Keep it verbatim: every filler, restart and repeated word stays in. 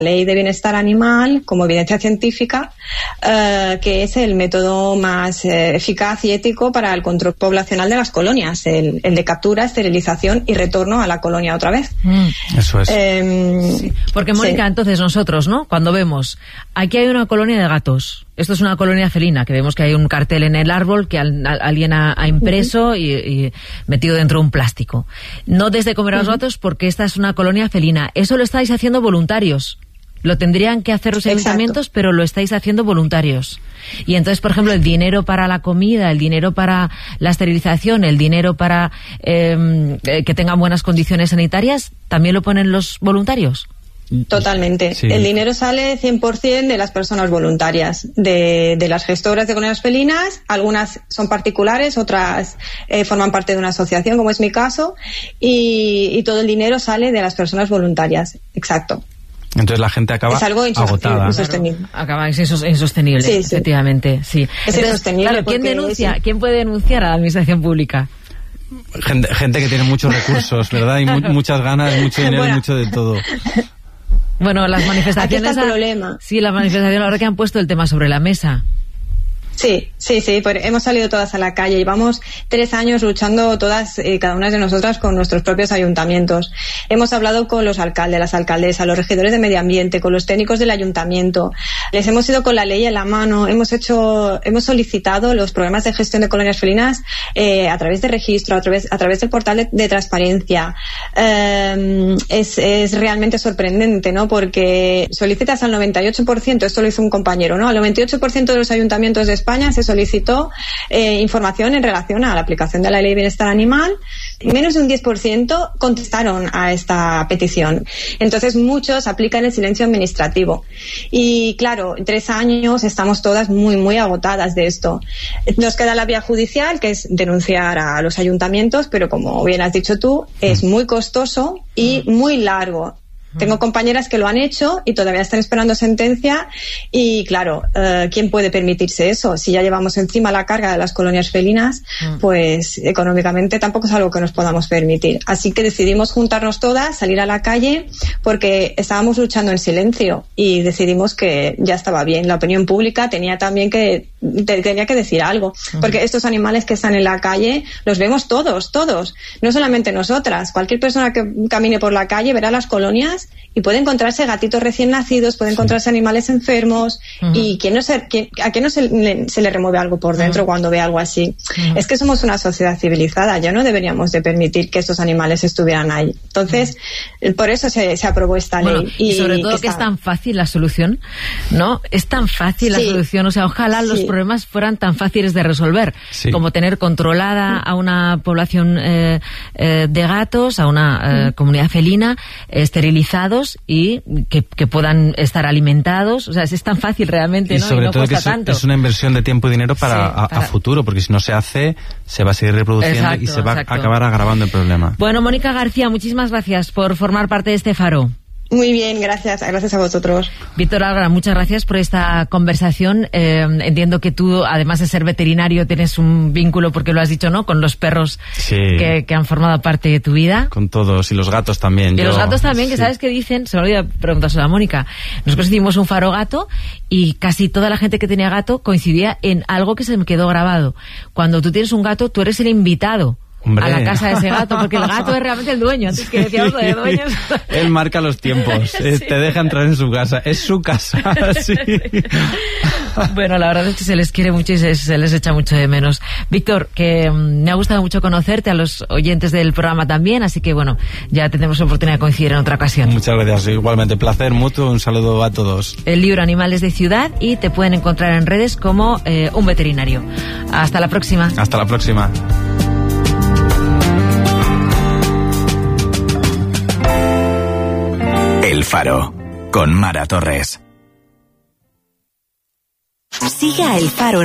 Ley de Bienestar Animal como evidencia científica, eh, que es el método más eh, eficaz y ético para el control poblacional de las colonias, el, el de captura, esterilización y retorno a la colonia otra vez. Mm. Eso es. Eh, sí. Porque, Mónica, sí. entonces nosotros, ¿no? Cuando vemos, aquí hay una colonia de gatos, esto es una colonia felina, que vemos que hay un cartel en el árbol que al, al, alguien ha, ha impreso uh-huh. y, y metido dentro de un plástico. No desde comer a los uh-huh. gatos porque esta es una colonia felina. Eso lo estáis haciendo voluntarios. Lo tendrían que hacer los ayuntamientos, Exacto. pero lo estáis haciendo voluntarios. Y entonces, por ejemplo, el dinero para la comida, el dinero para la esterilización, el dinero para eh, que tengan buenas condiciones sanitarias, ¿también lo ponen los voluntarios? Totalmente. Sí. El dinero sale cien por ciento de las personas voluntarias, de, de las gestoras de colonias felinas. Algunas son particulares, otras eh, forman parte de una asociación, como es mi caso, y, y todo el dinero sale de las personas voluntarias. Exacto. Entonces la gente acaba es algo agotada. Insostenible. Claro, acaba es insostenible, sí, sí. efectivamente. Sí. Es Entonces, insostenible. Claro, ¿quién denuncia? Sí. ¿Quién puede denunciar a la administración pública? Gente, gente que tiene muchos recursos, ¿verdad? Y mu- muchas ganas, mucho dinero bueno. y mucho de todo. Bueno, las manifestaciones... Aquí está el problema. Sí, las manifestaciones ahora que han puesto el tema sobre la mesa. Sí, sí, sí, pues hemos salido todas a la calle. Llevamos tres años luchando todas, eh, cada una de nosotras, con nuestros propios ayuntamientos. Hemos hablado con los alcaldes, las alcaldesas, los regidores de medio ambiente, con los técnicos del ayuntamiento. Les hemos ido con la ley en la mano. Hemos hecho, hemos solicitado los programas de gestión de colonias felinas eh, a través de registro, a través, a través del portal de, de transparencia. Eh, es, es realmente sorprendente, ¿no? Porque solicitas al noventa y ocho por ciento, esto lo hizo un compañero, ¿no? Al noventa y ocho por ciento de los ayuntamientos de España se solicitó eh, información en relación a la aplicación de la Ley de Bienestar Animal. Menos de un diez por ciento contestaron a esta petición. Entonces muchos aplican el silencio administrativo. Y claro, en tres años estamos todas muy, muy agotadas de esto. Nos queda la vía judicial, que es denunciar a los ayuntamientos, pero como bien has dicho tú, es muy costoso y muy largo. Tengo compañeras que lo han hecho y todavía están esperando sentencia y claro, eh, ¿quién puede permitirse eso? Si ya llevamos encima la carga de las colonias felinas, pues económicamente tampoco es algo que nos podamos permitir. Así que decidimos juntarnos todas, salir a la calle, porque estábamos luchando en silencio y decidimos que ya estaba bien. La opinión pública tenía también que, tenía que decir algo, porque estos animales que están en la calle los vemos todos, todos, no solamente nosotras. Cualquier persona que camine por la calle verá las colonias y puede encontrarse gatitos recién nacidos, puede encontrarse animales enfermos uh-huh. y ¿quién no se, quién, ¿a quién no se le, se le remueve algo por dentro uh-huh. cuando ve algo así? Uh-huh. Es que somos una sociedad civilizada, ya no deberíamos de permitir que estos animales estuvieran ahí. Entonces, uh-huh. por eso se, se aprobó esta bueno, ley. Y, y sobre todo que, que es tan fácil la solución, ¿no? Es tan fácil sí. la solución, o sea, ojalá sí. los problemas fueran tan fáciles de resolver, sí. como tener controlada a una población eh, eh, de gatos, a una eh, uh-huh. comunidad felina, esterilizada y que, que puedan estar alimentados. O sea, es tan fácil realmente, y ¿no? sobre y no todo cuesta que es, tanto. Es una inversión de tiempo y dinero para, sí, para... A, a futuro, porque si no se hace, se va a seguir reproduciendo exacto, y se va exacto. a acabar agravando el problema. Bueno, Mónica García, muchísimas gracias por formar parte de este faro. Muy bien, gracias, gracias a vosotros. Víctor Algra, muchas gracias por esta conversación. Eh, entiendo que tú, además de ser veterinario, tienes un vínculo, porque lo has dicho, ¿no?, con los perros sí. que, que han formado parte de tu vida. Con todos, y los gatos también. Y yo, los gatos también, sí. que sabes que dicen, se me olvidó preguntárselo a Mónica, nosotros hicimos un faro gato y casi toda la gente que tenía gato coincidía en algo que se me quedó grabado. Cuando tú tienes un gato, tú eres el invitado. Hombre. A la casa de ese gato, porque el gato es realmente el dueño. Antes que decíamos de dueños. Él marca los tiempos, sí. te deja entrar en su casa, es su casa. Sí. Bueno, la verdad es que se les quiere mucho y se, se les echa mucho de menos. Víctor, que um, me ha gustado mucho conocerte, a los oyentes del programa también, así que bueno, ya tendremos oportunidad de coincidir en otra ocasión. Muchas gracias, igualmente, placer mutuo, un saludo a todos. El libro Animales de Ciudad, y te pueden encontrar en redes como eh, un veterinario. Hasta la próxima. Hasta la próxima. El Faro, con Mara Torres. Siga El Faro